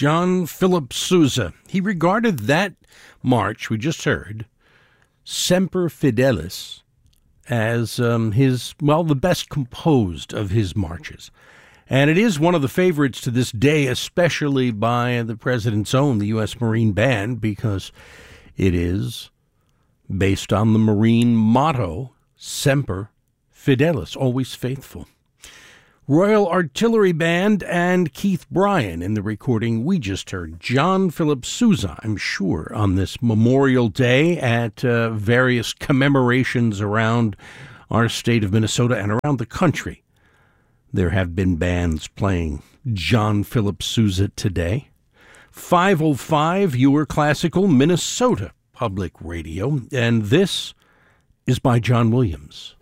John Philip Sousa. He regarded that march we just heard, Semper Fidelis, as the best composed of his marches. And it is one of the favorites to this day, especially by the president's own, the U.S. Marine Band, because it is based on the Marine motto, Semper Fidelis, always faithful. Royal Artillery Band and Keith Bryan in the recording we just heard. John Philip Sousa, I'm sure, on this Memorial Day at various commemorations around our state of Minnesota and around the country. There have been bands playing John Philip Sousa today. 505, your classical Minnesota Public Radio, and this is by John Williams.